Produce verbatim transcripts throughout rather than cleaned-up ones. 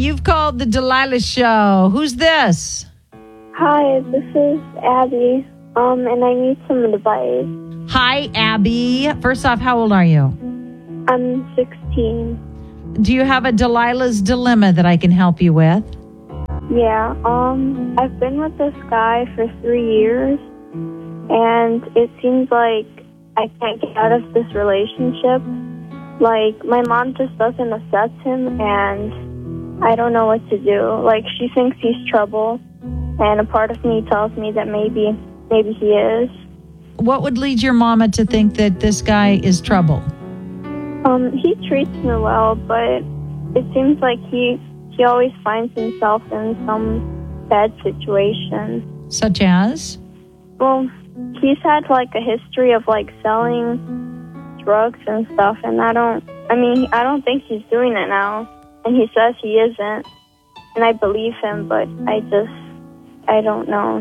you've called the Delilah Show. Who's this? Hi, this is Abby, um, and I need some advice. Hi, Abby. First off, how old are you? I'm sixteen. Do you have a Delilah's Dilemma that I can help you with? Yeah, um, I've been with this guy for three years, and it seems like I can't get out of this relationship. Like, my mom just doesn't accept him, and I don't know what to do. Like, she thinks he's trouble, and a part of me tells me that maybe, maybe he is. What would lead your mama to think that this guy is trouble? Um, he treats me well, but it seems like he he always finds himself in some bad situation. Such as? Well, he's had like a history of like selling drugs and stuff, and I don't, I mean, I don't think he's doing it now, and he says he isn't, and I believe him, but I just, I don't know.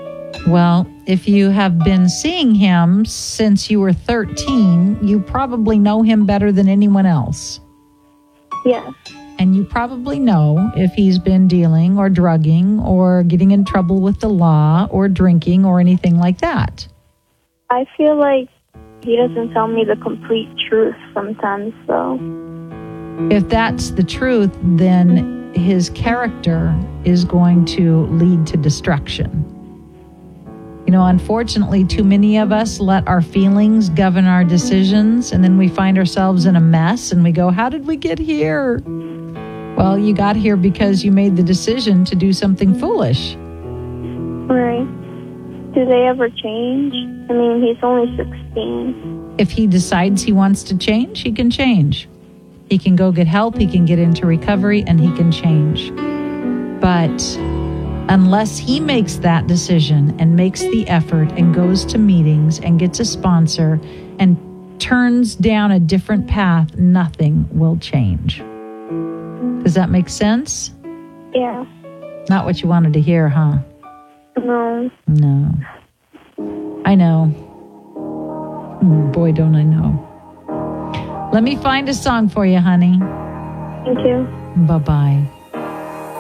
Well, if you have been seeing him since you were thirteen, you probably know him better than anyone else. Yes. And you probably know if he's been dealing or drugging or getting in trouble with the law or drinking or anything like that. I feel like he doesn't tell me the complete truth sometimes, so. If that's the truth, then his character is going to lead to destruction. You know, unfortunately, too many of us let our feelings govern our decisions, and then we find ourselves in a mess, and we go, how did we get here? Well, you got here because you made the decision to do something foolish. Right. Do they ever change? I mean, he's only sixteen. If he decides he wants to change, he can change. He can go get help, he can get into recovery, and he can change. But unless he makes that decision and makes the effort and goes to meetings and gets a sponsor and turns down a different path, nothing will change. Does that make sense? Yeah. Not what you wanted to hear, huh? No. No. I know. Boy, don't I know. Let me find a song for you, honey. Thank you. Bye-bye.